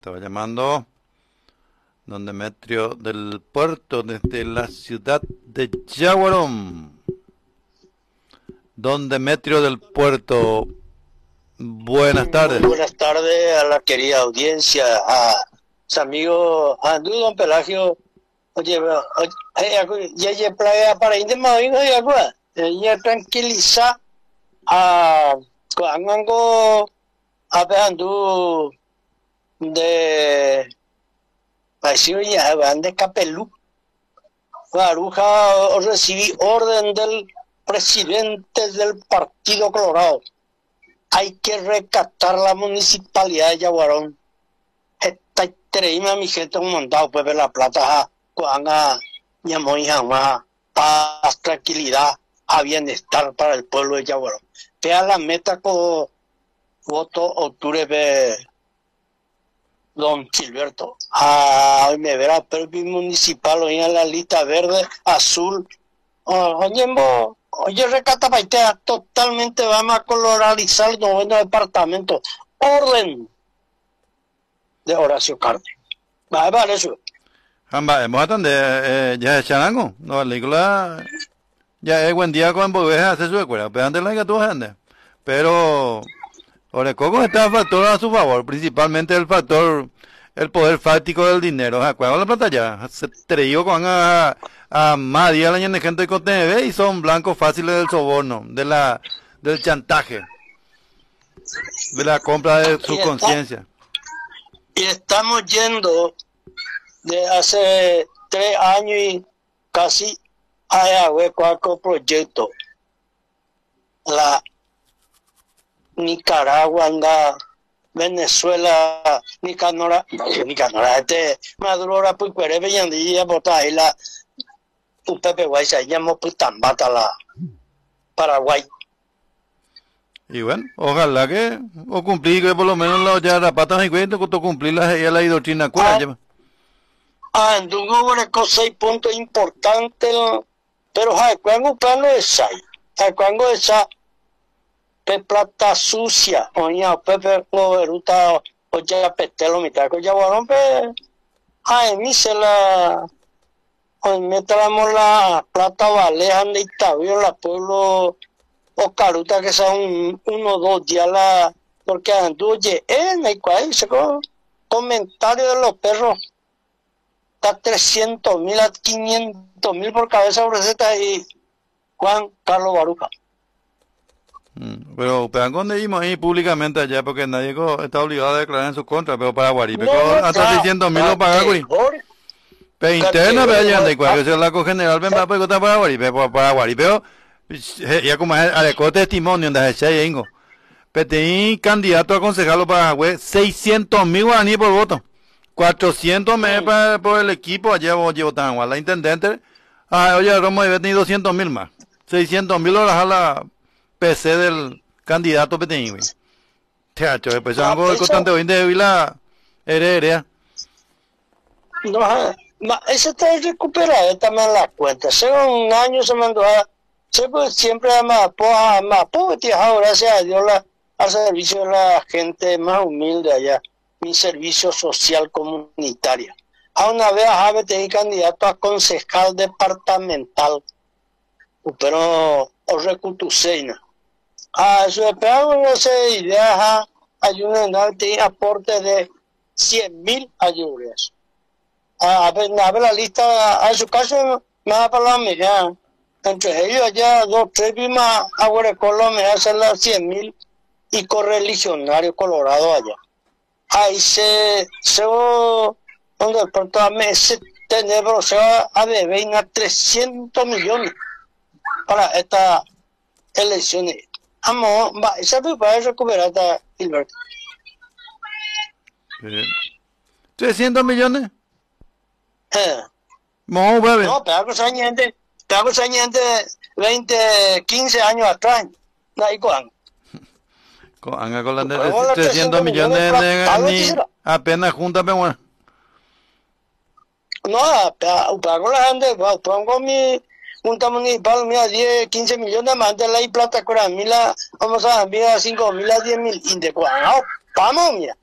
Estaba llamando don Demetrio del Puerto desde la ciudad de Yaguarón. Don Demetrio del Puerto, buenas tardes. Muy buenas tardes a la querida audiencia, a su amigo Andú, don Pelagio. Oye, ya playa para Indema, ya tranquiliza a Angango, a Andú de Paisio ya van de Capelú. Baruja recibí orden del presidente del Partido Colorado. Hay que rescatar la municipalidad de Yaguarón. Está treima mi gente un montado pues de la plata cuanga ñamoy jamás paz, tranquilidad, a bienestar para el pueblo de Yaguarón. Vea la meta con voto octubre de don Gilberto. Hoy me verá pero mi municipal hoy en la lista verde, azul. Oye, recata paitea, totalmente vamos a colorizar el noveno departamento. Orden de Horacio Cartes. Vale, eso. Hamba, hemos atender, ya es charango, no, la película, ya es buen día con Boveja, hace su escuela, pero antes la que tú andes. Pero, Orecoco está el factor a su favor, principalmente el factor, el poder fáctico del dinero. ¿Acuerdas la plata ya? Se treyó con a más días la gente con TNB y son blancos fáciles del soborno, del chantaje, de la compra de su conciencia. Y estamos yendo de hace 3 años y casi a cuatro proyectos. La Nicaragua, Venezuela, Nicanora, Maduro, pues, pero veían botar ahí la Pepe Guay, se llama Putambata, la Paraguay. Y bueno, ojalá que o cumplir que por lo menos la pata y cuenta que cumplir la doctrina cura. Anduvo con 6 puntos importantes, pero cuando plano es ahí, cuando esa plata sucia, oña Pepe Goberuta, oye petelo mitad que ya bueno pe, mí se la hoy metamos la plata valeja de Itabio, la pueblo o caruta que son 1 o 2 días la porque anduvo en el cual se comentario de los perros está 300,000 a 500,000 por cabeza de receta y Juan Carlos Baruca. Pero ¿dónde vimos ahí públicamente allá? Porque nadie está obligado a declarar en su contra, pero para Guaripe, hasta 600,000 lo paga Guaripe. Pero interna, pero allá de cual, que es la general, ven para contar para Guaripe, para Guaripe, ya como es adecuado testimonio, donde se ingo. Pero tenía candidato a concejalo para Jagüe, 600,000 guaraníes por voto. 400 por el equipo, allá llevo tan la intendente, oye, Romo debe tener 200,000 más. 600,000 horas a la PC del candidato PTI, güey. Teacho, después algo de constante hoy de la heredera. No, ese está recuperado también la cuenta. Según un año se mandó a siempre a gracias a Dios al servicio de la gente más humilde allá, mi servicio social comunitario. A una vez a tener candidato a concejal departamental, pero o recutuseina. Eso esperamos no sé ideas hay un aporte de 100,000 ayudas. A ver la lista, a su caso me da para la mía. Entre ellos allá 2, 3 más ahora Colombia hacen las 100,000 y correligionario Colorado allá. Ahí donde el pronto se tenebro se va a beber 300 millones para estas elecciones. Vamos, esa va a recuperar hasta Gilberto. 300 millones. No, pero algo sañente 20, 15 años atrás. Ahí con la 300 millones ni apenas junta, pero bueno. No, pago la gente, pongo mi junta municipal, mira, 10, 15 millones más de la plata, con mí vamos a enviar 5,000 a 10,000 indecuados. Vamos, mira.